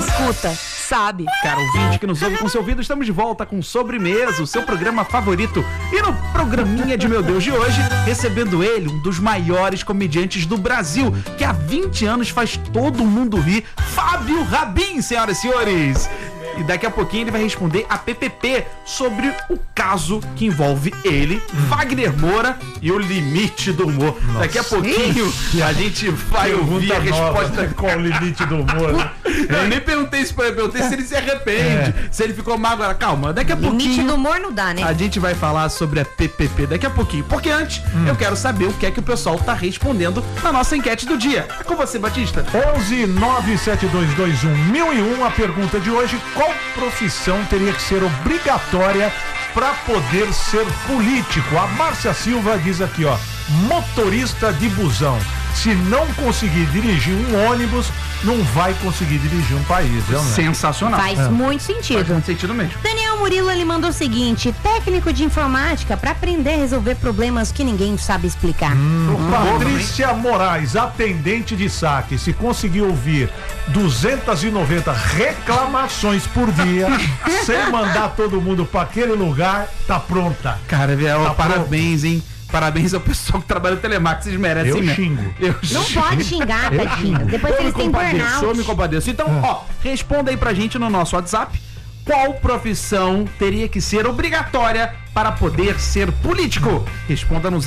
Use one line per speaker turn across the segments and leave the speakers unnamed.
escuta, sabe.
Cara, ouvinte que nos ouve com seu ouvido, estamos de volta com Sobremesa, o seu programa favorito. E no programinha de Meu Deus de hoje, recebendo ele, um dos maiores comediantes do Brasil, que há 20 anos faz todo mundo rir, Fábio Rabin, senhoras e senhores. E daqui a pouquinho ele vai responder a PPP sobre o caso que envolve ele, Wagner Moura e o limite do humor. Nossa. Daqui a pouquinho a gente vai ouvir a resposta.
Qual o limite do humor?
Eu nem perguntei isso pra ele, perguntei se ele se arrepende, se ele ficou mal agora. Calma, daqui a pouquinho...
Limite do humor não dá, né?
A gente vai falar sobre a PPP daqui a pouquinho. Porque antes, eu quero saber o que é que o pessoal tá respondendo na nossa enquete do dia. É com você, Batista.
11-97221-1001, a pergunta de hoje: qual profissão teria que ser obrigatória para poder ser político? A Márcia Silva diz aqui, ó, motorista de busão. Se não conseguir dirigir um ônibus, não vai conseguir dirigir um país.
Sensacional.
Faz muito sentido.
Faz muito sentido mesmo.
Daniel Murilo, ele mandou o seguinte: técnico de informática para aprender a resolver problemas que ninguém sabe explicar.
Patrícia Moraes, atendente de saque. Se conseguir ouvir 290 reclamações por dia, sem mandar todo mundo para aquele lugar, tá pronta.
Cara, parabéns, hein? Parabéns ao pessoal que trabalha no Telemax, vocês merecem.
Eu xingo.
Não pode xingar, tadinho. Depois eles têm burnout.
Eu me compadeço. Então, responda aí pra gente no nosso WhatsApp. Qual profissão teria que ser obrigatória para poder ser político? Responda no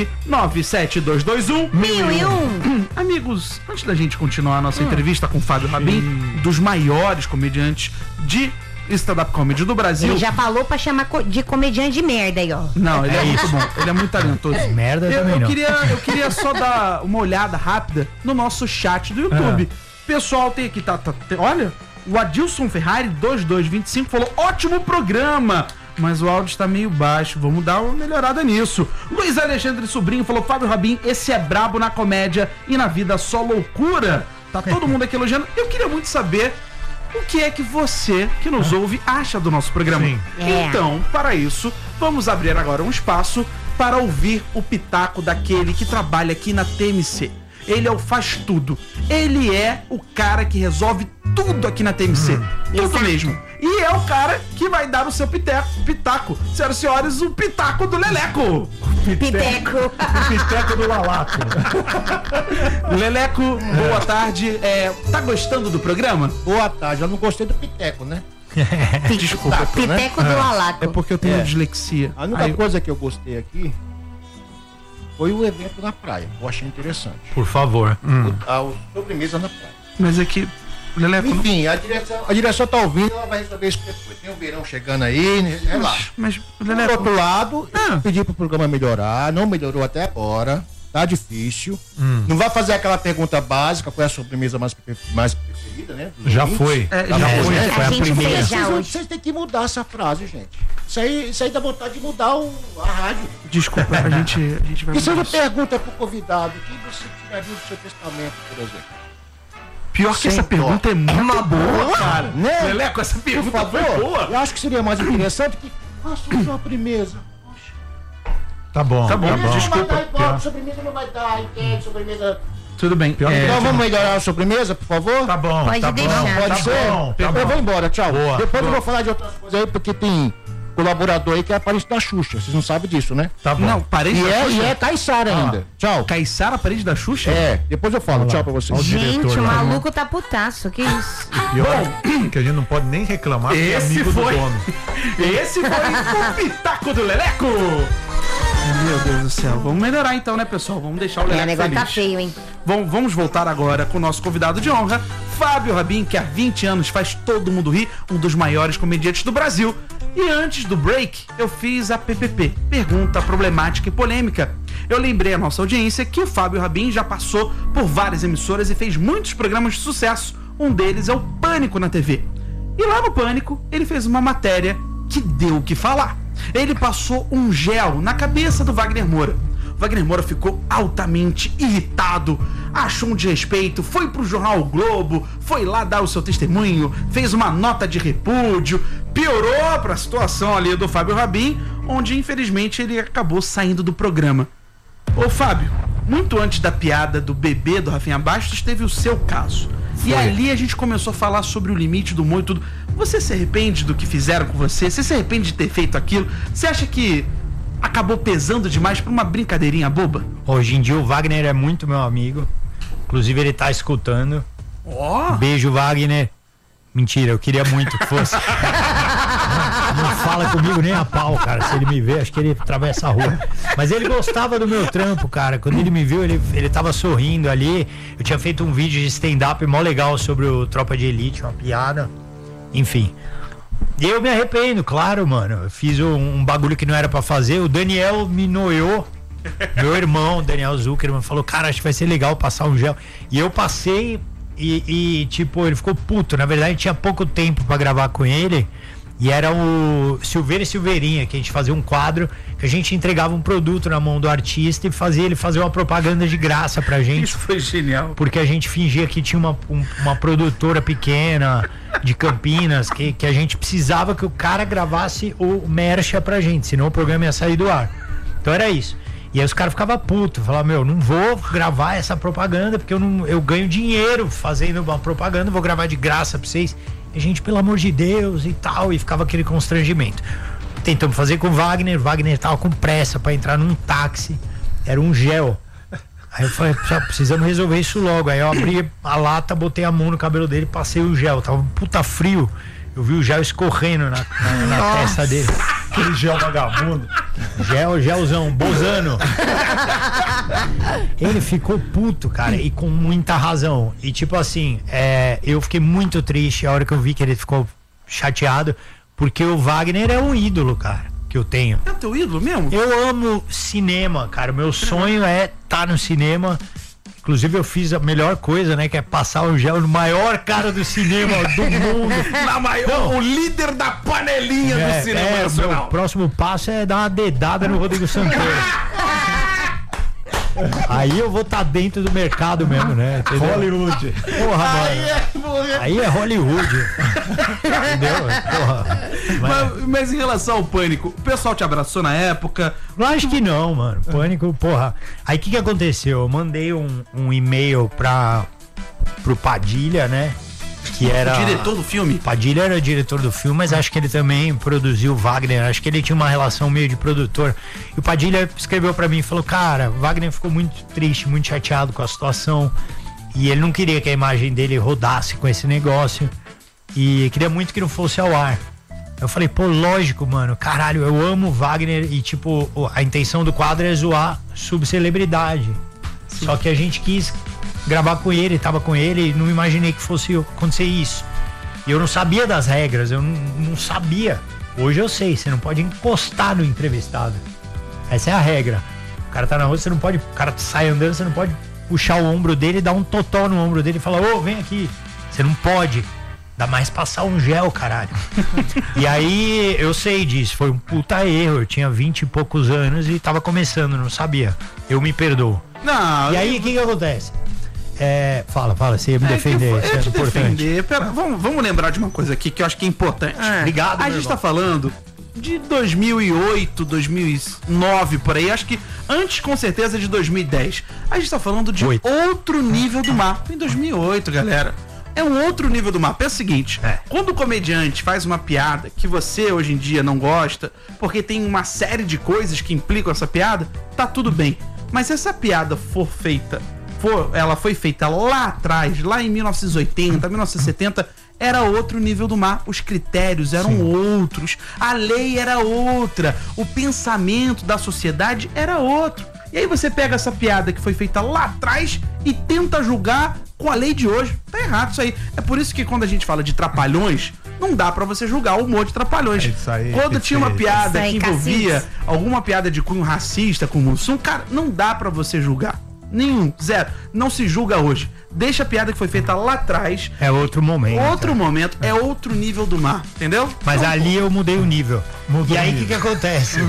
011-97221-1001. Amigos, antes da gente continuar a nossa entrevista com o Fábio Rabin, dos maiores comediantes de stand-up comedy do Brasil.
Ele já falou pra chamar de comediante de merda aí, ó.
Não, ele é muito bom. Ele é muito talentoso.
Merda também não.
Eu queria só dar uma olhada rápida no nosso chat do YouTube. Pessoal, tem aqui, olha, o Adilson Ferrari 2225 falou: ótimo programa, mas o áudio está meio baixo, vamos dar uma melhorada nisso. Luiz Alexandre Sobrinho falou: Fábio Rabin, esse é brabo na comédia e na vida só loucura. Tá todo mundo aqui elogiando. Eu queria muito saber o que é que você, que nos ouve, acha do nosso programa.
Sim.
Então, para isso, vamos abrir agora um espaço para ouvir o pitaco daquele que trabalha aqui na TMC. Ele é o faz tudo. Ele é o cara que resolve tudo aqui na TMC. Tudo mesmo. E é o cara que vai dar o seu pitaco. Senhoras e senhores, o pitaco do Leleco.
Piteco.
O piteco do Lalaco.
Leleco, boa tarde. Tá gostando do programa?
Boa tarde, eu não gostei do piteco, né?
Desculpa.
Piteco do Lalaco.
É porque eu tenho dislexia.
A única coisa que eu gostei aqui foi o evento na praia. Eu achei interessante.
Por favor.
A sobremesa na praia.
Mas é que, Leleco...
Enfim, a direção tá ouvindo, ela vai resolver isso depois. Tem o verão chegando aí, relaxa.
Mas,
Por
Leleco...
outro lado, eu pedi pro programa melhorar, não melhorou até agora. Tá difícil. Não vai fazer aquela pergunta básica: qual é a sobremesa mais preferida, né?
Já foi.
Foi a primeira.
Vocês têm que mudar essa frase, gente. Isso aí dá vontade de mudar a rádio.
Desculpa, a gente vai...
E se eu pergunta pro convidado: o que você tiraria do seu testamento, por exemplo?
Pior que essa pergunta é muito boa, cara.
Né?
Leleco, essa pergunta foi boa.
Eu acho que seria mais interessante que faça uma sobremesa.
Tá bom.
Desculpa. Não vai dar igual, sobremesa não vai dar, entende? Sobremesa...
Tudo bem.
Então vamos melhorar a sobremesa, por favor?
Tá bom.
Pode deixar.
Pode ser? Eu vou embora, tchau.
Boa,
Depois eu vou falar de outras coisas aí, porque tem colaborador aí que é parente da Xuxa. Vocês não sabem disso, né?
Tá bom.
Não, parente da Xuxa?
E é Caiçara ainda. Tchau.
Caiçara, parente da Xuxa?
É, depois eu falo. Tchau pra vocês.
Gente, o maluco tá putaço. Que isso?
Pior que a gente não pode nem reclamar, porque é amigo do dono.
Esse foi o pitaco do Leleco. Meu Deus do céu. Vamos melhorar então, né, pessoal? Vamos deixar o Leleco
O negócio
feliz.
tá feio, hein?
Vamos voltar agora com o nosso convidado de honra, Fábio Rabin, que há 20 anos faz todo mundo rir, um dos maiores comediantes do Brasil. E antes do break, eu fiz a PPP, pergunta problemática e polêmica. Eu lembrei à nossa audiência que o Fábio Rabin já passou por várias emissoras e fez muitos programas de sucesso. Um deles é o Pânico na TV. E lá no Pânico, ele fez uma matéria que deu o que falar. Ele passou um gel na cabeça do Wagner Moura. O Wagner Moura ficou altamente irritado, achou um desrespeito, foi pro jornal o Globo, foi lá dar o seu testemunho, fez uma nota de repúdio, piorou pra situação ali do Fábio Rabin, onde infelizmente ele acabou saindo do programa. Ô Fábio, muito antes da piada do bebê do Rafinha Bastos, teve o seu caso. E ali a gente começou a falar sobre o limite do humor e tudo. Você se arrepende do que fizeram com você? Você se arrepende de ter feito aquilo? Você acha que acabou pesando demais pra uma brincadeirinha boba?
Hoje em dia o Wagner é muito meu amigo. Inclusive ele tá escutando. Beijo, Wagner. Mentira, eu queria muito que fosse. Não fala comigo nem a pau, cara. Se ele me ver, acho que ele atravessa a rua. Mas ele gostava do meu trampo, cara. Quando ele me viu, ele tava sorrindo ali. Eu tinha feito um vídeo de stand-up mó legal sobre o Tropa de Elite, uma piada. Enfim. E eu me arrependo, claro, mano. Eu fiz um bagulho que não era pra fazer. O Daniel me noiou. Meu irmão, Daniel Zuckerman, falou: cara, acho que vai ser legal passar um gel. E eu passei e tipo, ele ficou puto. Na verdade, tinha pouco tempo pra gravar com ele. E era o Silveira e Silveirinha, que a gente fazia um quadro que a gente entregava um produto na mão do artista e fazia ele fazer uma propaganda de graça pra gente.
Isso foi genial.
Porque a gente fingia que tinha uma produtora pequena de Campinas, que a gente precisava que o cara gravasse o mercha pra gente, senão o programa ia sair do ar. Então era isso. E aí os caras ficavam putos, falavam: meu, não vou gravar essa propaganda porque eu ganho dinheiro fazendo uma propaganda, vou gravar de graça pra vocês. E a gente, pelo amor de Deus e tal, e ficava aquele constrangimento. Tentamos fazer com o Wagner tava com pressa pra entrar num táxi, era um gel. Aí eu falei: precisamos resolver isso logo. Aí eu abri a lata, botei a mão no cabelo dele, passei o gel, tava um puta frio. Eu vi o gel escorrendo na testa dele.
Aquele gel vagabundo.
Gelzão, bozano. Ele ficou puto, cara, e com muita razão. E tipo assim, eu fiquei muito triste a hora que eu vi que ele ficou chateado, porque o Wagner é um ídolo, cara, que eu tenho.
É o teu ídolo mesmo?
Eu amo cinema, cara. Meu sonho é estar no cinema. Inclusive eu fiz a melhor coisa, né? Que é passar o gel no maior cara do cinema do mundo.
O líder da panelinha do cinema nacional.
O próximo passo é dar uma dedada no Rodrigo Santoro. Aí eu vou estar dentro do mercado mesmo, né? Entendeu?
Hollywood.
Porra, mano. Aí é Hollywood. Entendeu? Porra.
Mas em relação ao Pânico, o pessoal te abraçou na época?
Acho que não, mano. Pânico, porra. Aí o que aconteceu? Eu mandei um e-mail pro Padilha, né? Que era
o diretor do filme?
Padilha era o diretor do filme, mas acho que ele também produziu o Wagner. Acho que ele tinha uma relação meio de produtor. E o Padilha escreveu pra mim e falou: cara, o Wagner ficou muito triste, muito chateado com a situação. E ele não queria que a imagem dele rodasse com esse negócio. E queria muito que não fosse ao ar. Eu falei: pô, lógico, mano. Caralho, eu amo o Wagner. E tipo, a intenção do quadro é zoar subcelebridade. Só que a gente quis gravar com ele, tava com ele, e não imaginei que fosse acontecer isso. E eu não sabia das regras, eu não sabia. Hoje eu sei, você não pode encostar no entrevistado. Essa é a regra. O cara tá na rua, você não pode, o cara sai andando, você não pode puxar o ombro dele e dar um totó no ombro dele e falar: ô, vem aqui. Você não pode. Ainda mais passar um gel, caralho. E aí, eu sei disso, foi um puta erro. Eu tinha 20 e poucos anos e tava começando, não sabia. Eu me perdoo.
Não.
E aí, o que acontece? Fala, você ia me defender, isso é importante.
Pera, vamos lembrar de uma coisa aqui que eu acho que é importante.
Obrigado,
a gente tá falando de 2008, 2009, por aí. Acho que antes, com certeza, de 2010. A gente tá falando de outro nível do mar. Em 2008, galera. É um outro nível do mar. Pensa o seguinte, quando o comediante faz uma piada que você hoje em dia não gosta, porque tem uma série de coisas que implicam essa piada, tá tudo bem. Mas se essa piada ela foi feita lá atrás, lá em 1980, 1970, era outro nível do mar. Os critérios eram outros, a lei era outra, o pensamento da sociedade era outro. E aí você pega essa piada que foi feita lá atrás e tenta julgar com a lei de hoje. Tá errado isso aí. É por isso que quando a gente fala de trapalhões, não dá pra você julgar o humor de trapalhões.
Isso aí,
quando tinha uma piada que envolvia alguma piada de cunho racista com o Mussum, cara, não dá pra você julgar. Nenhum, zero. Não se julga hoje. Deixa a piada que foi feita lá atrás.
É outro momento.
Outro momento, é outro nível do mar, entendeu?
Mas então, ali eu mudei o nível. E aí o que acontece?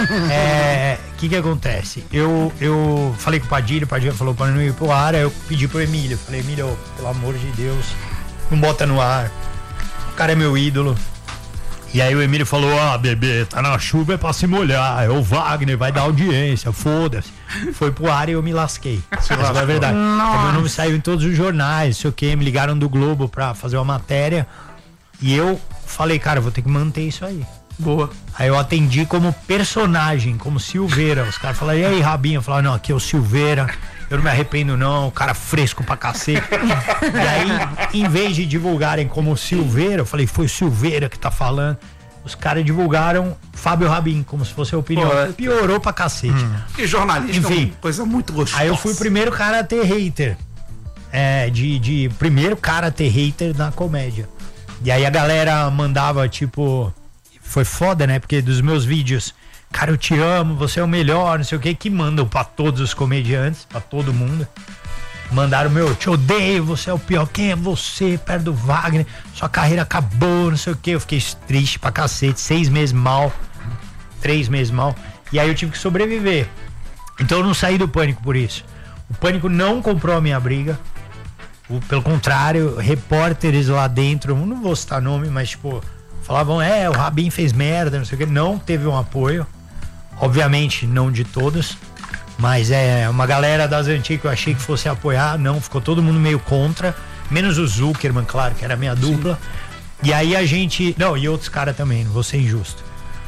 O que acontece? Eu falei com o Padilha falou para não ir pro ar, aí eu pedi pro Emílio. Falei: Emílio, pelo amor de Deus, não bota no ar. O cara é meu ídolo. E aí o Emílio falou: bebê, tá na chuva é pra se molhar, é o Wagner, vai dar audiência, foda-se. foi pro ar e eu me lasquei. Essa é a verdade. O meu nome saiu em todos os jornais, sei o que, me ligaram do Globo pra fazer uma matéria. E eu falei, cara, vou ter que manter isso aí.
Boa.
Aí eu atendi como personagem, como Silveira. Os caras falaram, e aí, Rabinho? Eu falei, não, aqui é o Silveira. Eu não me arrependo não, o cara fresco pra cacete. E aí, em vez de divulgarem como Silveira, eu falei, foi o Silveira que tá falando. Os caras divulgaram Fábio Rabin, como se fosse a opinião.
Pô,
piorou pra cacete.
Porque jornalista
Enfim,
é uma coisa muito gostosa.
Aí eu fui o primeiro cara a ter hater. Primeiro cara a ter hater na comédia. E aí a galera mandava, tipo... Foi foda, né? Porque dos meus vídeos... Cara, eu te amo, você é o melhor, não sei o que mandam pra todos os comediantes, pra todo mundo. Mandaram, meu, te odeio, você é o pior, quem é você, perto do Wagner, sua carreira acabou, não sei o que. Eu fiquei triste pra cacete, 6 meses mal, 3 meses mal, e aí eu tive que sobreviver. Então eu não saí do Pânico por isso. O Pânico não comprou a minha briga, pelo contrário, repórteres lá dentro, não vou citar nome, mas tipo, falavam, o Rabin fez merda, não sei o que, não teve um apoio. Obviamente, não de todos, mas uma galera das antigas que eu achei que fosse apoiar, não, ficou todo mundo meio contra, menos o Zuckerman, claro, que era a minha dupla. Sim. E aí a gente, não, e outros caras também, não vou ser injusto.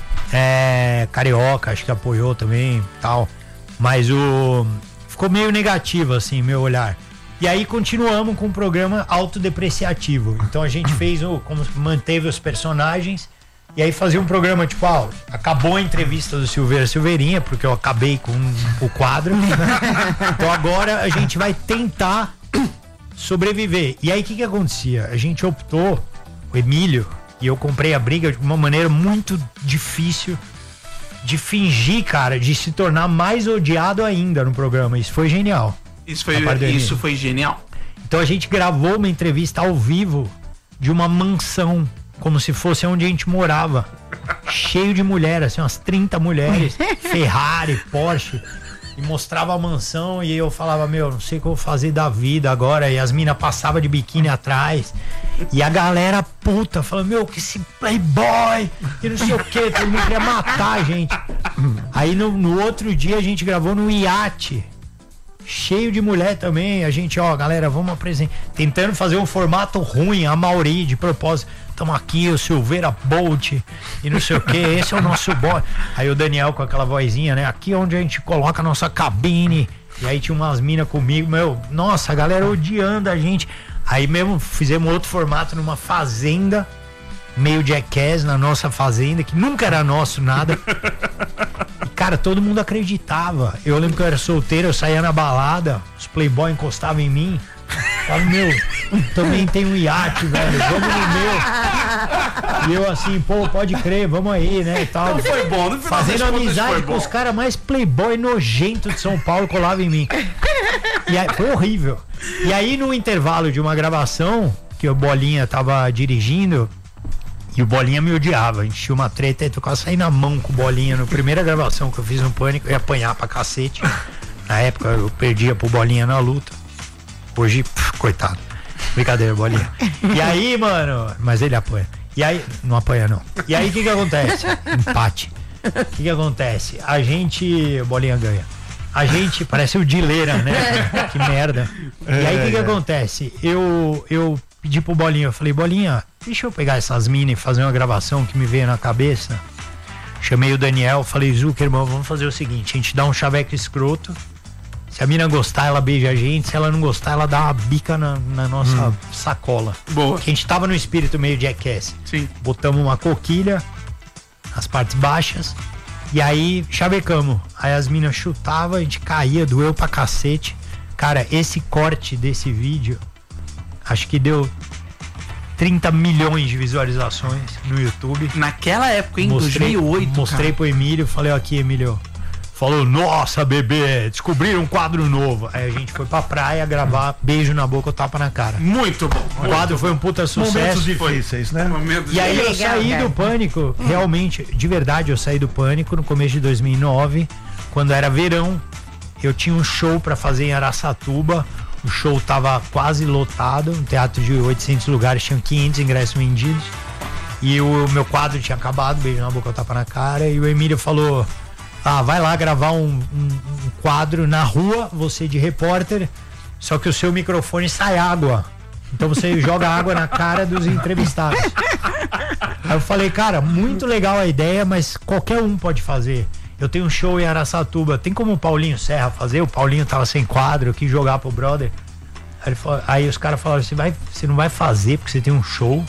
Carioca, acho que apoiou também, tal, mas ficou meio negativo, assim, meu olhar. E aí continuamos com um programa autodepreciativo, então a gente fez manteve os personagens. E aí fazia um programa tipo, acabou a entrevista do Silveirinha, porque eu acabei com o quadro. Então agora a gente vai tentar sobreviver. E aí o que acontecia? A gente optou, o Emílio, e eu comprei a briga de uma maneira muito difícil de fingir, cara, de se tornar mais odiado ainda no programa. Isso foi genial.
Isso foi genial.
Então a gente gravou uma entrevista ao vivo de uma mansão, como se fosse onde a gente morava, cheio de mulheres, assim, umas 30 mulheres, Ferrari, Porsche, e mostrava a mansão, e eu falava, meu, não sei o que eu vou fazer da vida agora, e as minas passavam de biquíni atrás, e a galera puta, falando, meu, que esse playboy, que não sei o que, todo mundo queria matar a gente. Aí no outro dia a gente gravou no iate, cheio de mulher também, a gente, galera, vamos apresentar, tentando fazer um formato ruim, a Mauri, de propósito, estamos aqui, o Silveira Bolt, e não sei o que, esse é o nosso boy. Aí o Daniel com aquela vozinha, né, aqui onde a gente coloca a nossa cabine, e aí tinha umas minas comigo, meu, nossa, a galera odiando a gente. Aí mesmo fizemos outro formato numa fazenda, meio Jackass na nossa fazenda, que nunca era nosso, nada. E, cara, todo mundo acreditava. Eu lembro que eu era solteiro, eu saía na balada, os playboy encostavam em mim. Falava, meu, também tem um iate, velho, vamos no meu. E eu assim, pô, pode crer, vamos aí, né, e tal.
Não foi bom, no final
fazendo amizade com os caras mais playboy nojento de São Paulo, colavam em mim. E aí, foi horrível. E aí, no intervalo de uma gravação, que o Bolinha tava dirigindo, e o Bolinha me odiava, a gente tinha uma treta, eu quase saí na mão com o Bolinha. Na primeira gravação que eu fiz no Pânico, eu ia apanhar pra cacete. Na época eu perdia pro Bolinha na luta. Hoje, coitado. Brincadeira, Bolinha. E aí, mano, mas ele apanha. E aí, não apanha não. E aí, o que acontece? Empate. O que acontece? A gente, Bolinha ganha. A gente, parece o Dileira, né? Que merda. E aí, o que acontece? Eu pedi pro Bolinha, eu falei, Bolinha, deixa eu pegar essas minas e fazer uma gravação que me veio na cabeça. Chamei o Daniel, falei, Zuckerman, vamos fazer o seguinte, a gente dá um chaveco escroto. Se a mina gostar, ela beija a gente. Se ela não gostar, ela dá uma bica na nossa sacola.
Boa.
Porque a gente tava no espírito meio Jackass.
Sim.
Botamos uma coquilha nas partes baixas. E aí, chavecamos. Aí as minas chutavam, a gente caía, doeu pra cacete. Cara, esse corte desse vídeo, acho que deu 30 milhões de visualizações no YouTube.
Naquela época, em 2008,
mostrei pro Emílio, falei, aqui, Emílio. Falou, nossa, bebê, descobriram um quadro novo. Aí a gente foi pra praia gravar Beijo na Boca ou Tapa na Cara.
Muito bom.
O quadro foi um puta sucesso.
Momentos difíceis, né?
E aí eu saí do Pânico, realmente, de verdade, eu saí do Pânico no começo de 2009, quando era verão. Eu tinha um show pra fazer em Araçatuba. O show tava quase lotado, um teatro de 800 lugares, tinham 500 ingressos vendidos. E o meu quadro tinha acabado, Beijo na Boca ou Tapa na Cara. E o Emílio falou... vai lá gravar um quadro na rua, você de repórter, só que o seu microfone sai água. Então você joga água na cara dos entrevistados. Aí eu falei, cara, muito legal a ideia, mas qualquer um pode fazer. Eu tenho um show em Araçatuba, tem como o Paulinho Serra fazer? O Paulinho tava sem quadro, eu quis jogar pro brother. Aí os caras falaram, você não vai fazer porque você tem um show?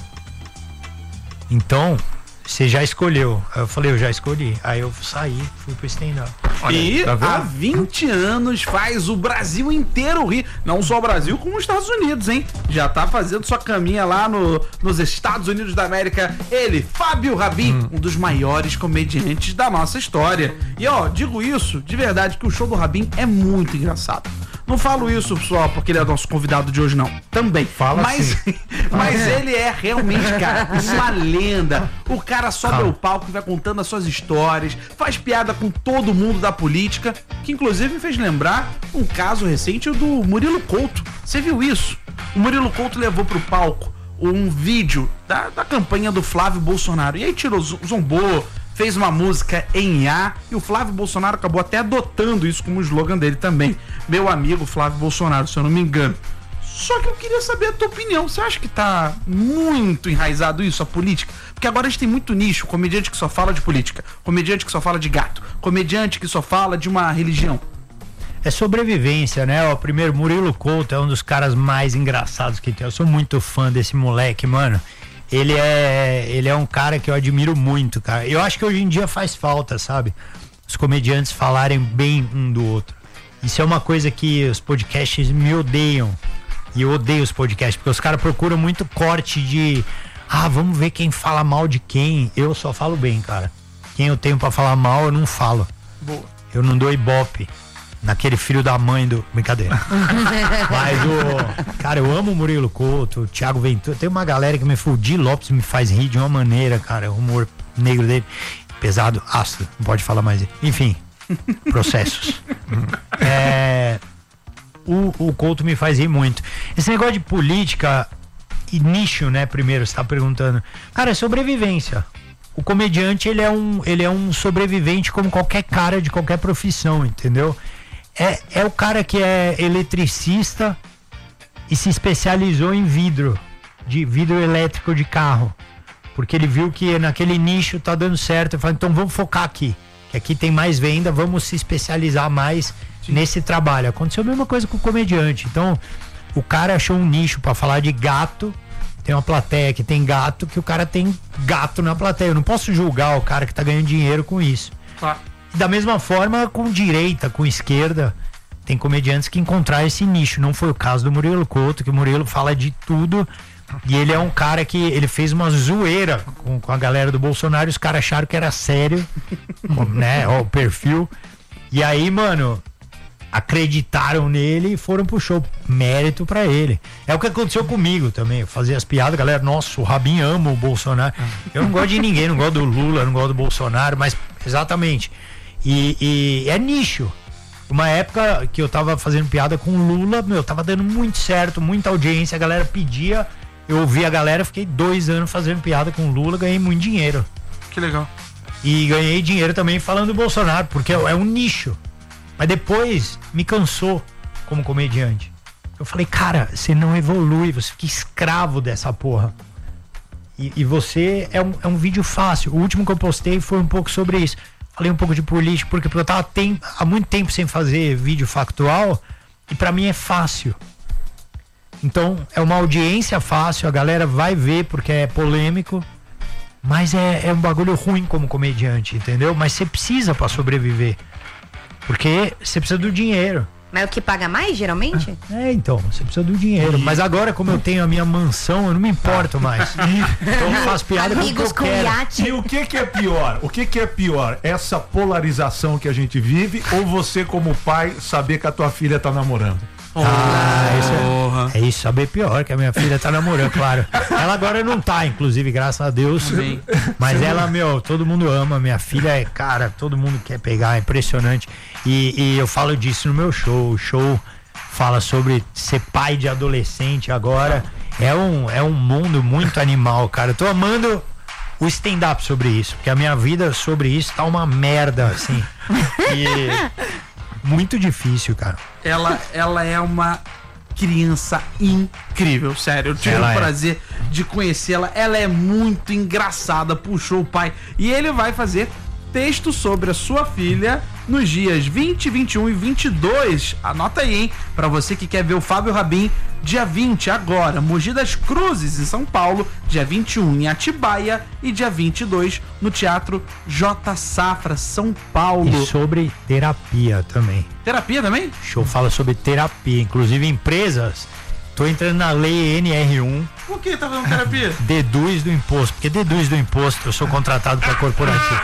Então, você já escolheu. Aí eu falei, eu já escolhi. Aí eu saí, fui pro stand-up.
E há 20 anos faz o Brasil inteiro rir. Não só o Brasil, como os Estados Unidos, hein? Já tá fazendo sua caminha lá nos Estados Unidos da América. Ele, Fábio Rabin, um dos maiores comediantes da nossa história. E ó, digo isso de verdade, que o show do Rabin é muito engraçado. Não falo isso só porque ele é nosso convidado de hoje, não. Também. Mas ele é realmente, cara, uma lenda. O cara sobe ao palco e vai contando as suas histórias, faz piada com todo mundo da política, que inclusive me fez lembrar um caso recente do Murilo Couto. Você viu isso? O Murilo Couto levou pro palco um vídeo da campanha do Flávio Bolsonaro. E aí tirou, zombou, fez uma música em IA, e o Flávio Bolsonaro acabou até adotando isso como slogan dele também. Meu amigo Flávio Bolsonaro, se eu não me engano. Só que eu queria saber a tua opinião. Você acha que tá muito enraizado isso, a política? Porque agora a gente tem muito nicho, comediante que só fala de política, comediante que só fala de gato, comediante que só fala de uma religião.
É sobrevivência, né? O primeiro, Murilo Couto é um dos caras mais engraçados que tem. Eu sou muito fã desse moleque, mano. Ele é um cara que eu admiro muito, cara. Eu acho que hoje em dia faz falta, sabe? Os comediantes falarem bem um do outro. Isso é uma coisa que os podcasts me odeiam. E eu odeio os podcasts, porque os caras procuram muito corte de... vamos ver quem fala mal de quem. Eu só falo bem, cara. Quem eu tenho pra falar mal, eu não falo.
Boa.
Eu não dou ibope naquele filho da mãe do... Brincadeira. Mas cara, eu amo o Murilo Couto, o Thiago Ventura. Tem uma galera que o Di Lopes me faz rir de uma maneira, cara. O humor negro dele, pesado, ácido, não pode falar mais. Enfim, processos. O Couto me faz rir muito. Esse negócio de política e nicho, né? Primeiro, você tá perguntando. Cara, é sobrevivência. O comediante, ele é um sobrevivente como qualquer cara de qualquer profissão, entendeu? É o cara que é eletricista e se especializou em vidro elétrico de carro. Porque ele viu que naquele nicho tá dando certo. Ele falou, então vamos focar aqui. Que aqui tem mais venda, vamos se especializar mais nesse trabalho. Aconteceu a mesma coisa com o comediante. Então, o cara achou um nicho pra falar de gato. Tem uma plateia que tem gato, que o cara tem gato na plateia. Eu não posso julgar o cara que tá ganhando dinheiro com isso. E da mesma forma, com direita, com esquerda, tem comediantes que encontraram esse nicho. Não foi o caso do Murilo Couto, que o Murilo fala de tudo. E ele é um cara que ele fez uma zoeira com a galera do Bolsonaro. Os caras acharam que era sério, né? O perfil. E aí, mano, acreditaram nele e foram pro show. Mérito pra ele. É o que aconteceu comigo também. Eu fazia as piadas, galera, nossa, o Rabin ama o Bolsonaro. Eu não gosto de ninguém, não gosto do Lula, não gosto do Bolsonaro, mas exatamente. E é nicho. Uma época que eu tava fazendo piada com o Lula, tava dando muito certo, muita audiência, a galera pedia, eu ouvi a galera, fiquei 2 anos fazendo piada com o Lula, ganhei muito dinheiro.
Que legal.
E ganhei dinheiro também falando do Bolsonaro, porque é um nicho. Mas depois me cansou como comediante. Eu falei, cara, você não evolui, você fica escravo dessa porra. E você é um vídeo fácil. O último que eu postei foi um pouco sobre isso. Falei um pouco de política, porque eu tava há muito tempo sem fazer vídeo factual e pra mim é fácil. Então é uma audiência fácil, a galera vai ver porque é polêmico, mas é um bagulho ruim como comediante, entendeu? Mas você precisa pra sobreviver, porque você precisa do dinheiro.
Mas o que paga mais, geralmente?
Então, você precisa do dinheiro. Mas agora, como eu tenho a minha mansão, eu não me importo mais. Então eu faço piada com o que eu quero.
E o que é pior? O que é pior? Essa polarização que a gente vive ou você, como pai, saber que a tua filha tá namorando?
Isso, saber pior, que a minha filha tá namorando, claro. Ela agora não tá, inclusive, graças a Deus. Amém. Mas ela, todo mundo ama. Minha filha cara, todo mundo quer pegar, é impressionante. E eu falo disso no meu show. O show fala sobre ser pai de adolescente agora. É um mundo muito animal, cara. Eu tô amando o stand-up sobre isso, porque a minha vida sobre isso tá uma merda, assim. E muito difícil, cara.
Ela é uma criança incrível, sério. Eu tive o prazer de conhecê-la. Ela é muito engraçada, puxou o pai. E ele vai fazer texto sobre a sua filha nos dias 20, 21 e 22. Anota aí, hein? Pra você que quer ver o Fábio Rabin, dia 20 agora, Mogi das Cruzes, em São Paulo, dia 21 em Atibaia e dia 22 no Teatro J. Safra, São Paulo.
E sobre terapia também.
Terapia também?
O show fala sobre terapia, inclusive empresas. Tô entrando na lei NR1.
Por que tá fazendo terapia?
Deduz do imposto, porque deduz do imposto, eu sou contratado para corporativo.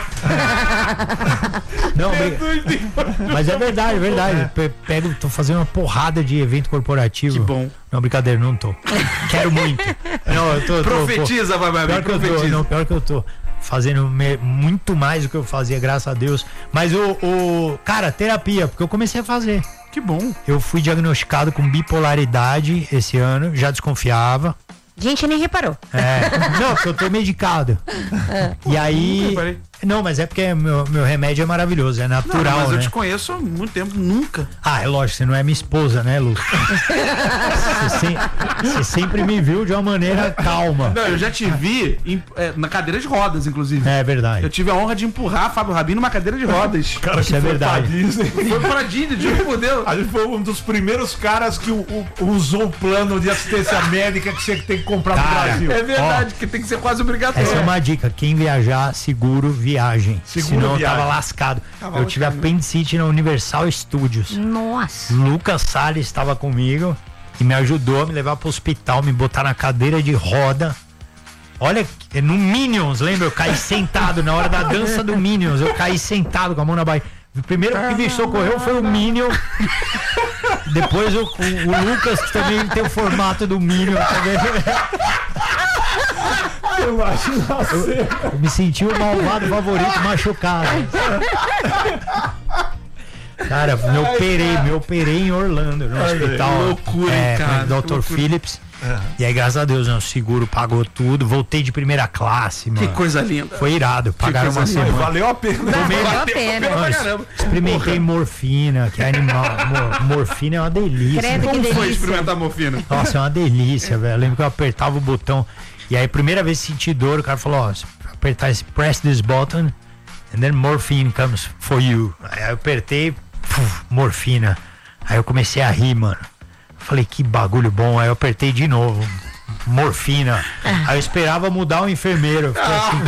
Não, mas é verdade, é verdade. Tô fazendo uma porrada de evento corporativo.
Que bom.
Não, brincadeira, não tô. Quero muito. Não, eu tô.
Profetiza, vai,
pior que eu tô fazendo muito mais do que eu fazia, graças a Deus. Mas cara, terapia, porque eu comecei a fazer.
Que bom.
Eu fui diagnosticado com bipolaridade esse ano, já desconfiava.
Gente, nem reparou.
Não, porque eu tô medicado. E aí. Não, mas é porque meu remédio é maravilhoso, é natural. Não, mas eu
te conheço há muito tempo, nunca.
É lógico, você não é minha esposa, né, Lu? Você sempre me viu de uma maneira calma.
Não, eu já te vi na cadeira de rodas, inclusive.
É verdade.
Eu tive a honra de empurrar Fábio Rabin numa cadeira de rodas.
Cara,
isso é verdade.
Foi pra Disney, juro por Deus.
A gente foi um dos primeiros caras que usou o plano de assistência médica que você tem que comprar no Brasil.
É verdade, que tem que ser quase obrigatório.
Essa é uma dica, quem viajar, seguro viagem. Senão eu tava lascado. Eu tive apendicite na Universal Studios.
Nossa.
Lucas Salles estava comigo e me ajudou a me levar pro hospital, me botar na cadeira de roda. Olha, no Minions, lembra? Eu caí sentado na hora da dança do Minions. Eu caí sentado com a mão na barriga. O primeiro que me socorreu foi o Minion. Depois o Lucas, que também tem o formato do Minion. Eu me senti o malvado favorito machucado. Cara, me operei em Orlando, no hospital.
Loucura, cara.
Dr. Phillips. E aí, graças a Deus, o seguro pagou tudo. Voltei de primeira classe, mano.
Que coisa linda.
Foi irado. Pagaram uma semana.
Valeu a pena.
Valeu a pena.
Experimentei morfina, que é animal. Morfina é uma delícia.
Credo,
Como
que
foi
delícia.
experimentar morfina?
Nossa, é uma delícia, velho. Eu lembro que eu apertava o botão. E aí, primeira vez que senti dor, o cara falou, se apertar esse, press this button, and then morphine comes for you. Aí eu apertei, morfina. Aí eu comecei a rir, mano. Falei, que bagulho bom. Aí eu apertei de novo, morfina. Aí eu esperava mudar o enfermeiro. Eu fiquei assim,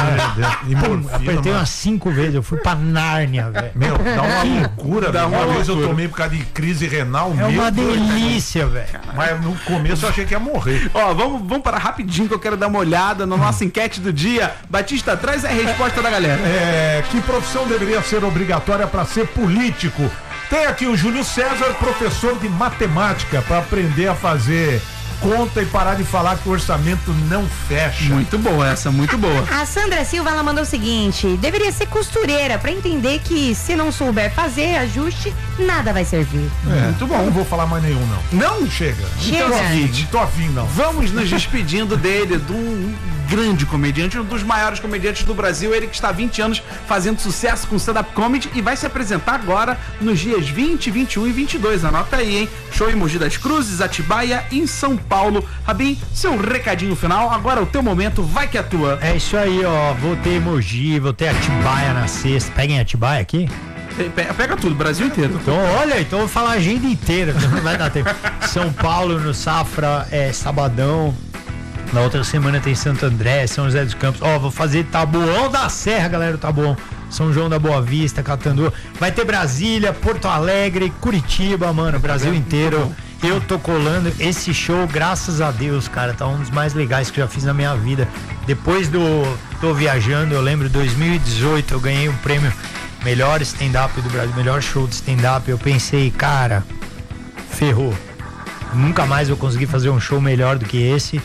cara. Apertei umas 5 vezes, eu fui pra Nárnia, velho.
Meu, dá uma loucura, velho. Uma vez eu tomei por causa de crise renal.
É uma delícia, velho.
Mas no começo eu achei que ia morrer.
Ó, vamos parar rapidinho que eu quero dar uma olhada na nossa enquete do dia. Batista, traz a resposta da galera.
Que profissão deveria ser obrigatória para ser político? Tem aqui o Júlio César, professor de matemática, para aprender a fazer conta e parar de falar que o orçamento não fecha.
Muito boa essa, muito boa.
A Sandra Silva, ela mandou o seguinte: deveria ser costureira pra entender que se não souber fazer ajuste, nada vai servir.
Muito bom.
Não vou falar mais nenhum, não.
Não?
Chega.
Chega.
Não tô afim, não.
Vamos nos despedindo dele, de um grande comediante, um dos maiores comediantes do Brasil, ele que está há 20 anos fazendo sucesso com stand-up comedy e vai se apresentar agora nos dias 20, 21 e 22. Anota aí, hein? Show em Mogi das Cruzes, Atibaia e em São Paulo. Rabin, seu recadinho final, agora é o teu momento, vai que é tua.
É isso aí, ó. Voltei em Mogi, voltei Atibaia na sexta. Peguem Atibaia aqui?
Pega tudo, Brasil inteiro.
Então, olha, então eu vou falar a agenda inteira, não vai dar tempo. São Paulo, no Safra, sabadão. Na outra semana tem Santo André, São José dos Campos. Ó, vou fazer Taboão da Serra, galera do Taboão. São João da Boa Vista, Catandu. Vai ter Brasília, Porto Alegre, Curitiba, mano, Brasil inteiro. Eu tô colando esse show, graças a Deus, cara, tá um dos mais legais que eu já fiz na minha vida. Depois do Tô Viajando, eu lembro, 2018, eu ganhei um prêmio melhor stand-up do Brasil, melhor show de stand-up. Eu pensei, cara, ferrou. Nunca mais eu consegui fazer um show melhor do que esse.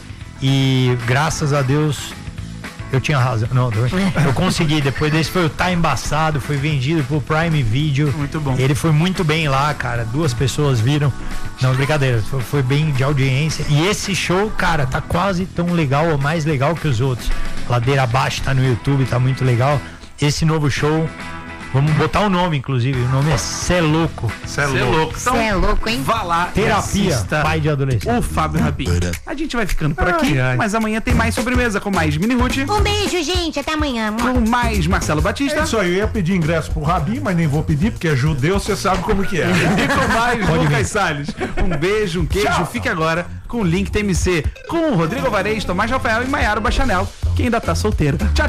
E graças a Deus eu tinha razão. Não, eu consegui. Depois desse foi o Tá Embaçado, foi vendido pro Prime Video.
Muito bom.
Ele foi muito bem lá, cara. 2 pessoas viram. Não, brincadeira, foi bem de audiência. E esse show, cara, tá quase tão legal ou mais legal que os outros. Ladeira Abaixo, tá no YouTube, tá muito legal. Esse novo show, vamos botar o nome, inclusive. O nome é Cê Louco.
Cê é louco. Então,
Você é louco, hein?
vá lá. e
Terapia,
assista
pai de adolescente.
o Fábio Rabin. A gente vai ficando por aqui, mas amanhã tem mais sobremesa com mais Mini Ruth,
Um beijo, gente. Até amanhã.
com mais Marcelo
É
Batista
isso aí, eu ia pedir ingresso pro Rabin, mas nem vou pedir, porque é judeu, você sabe como que é.
e com mais Lucas Salles. Um beijo, um queijo.
Tchau.
Fique agora com o Link TMC, com o Rodrigo Alvarez, Tomás Rafael e Maiara Bachanel, que ainda tá solteiro. Tchau,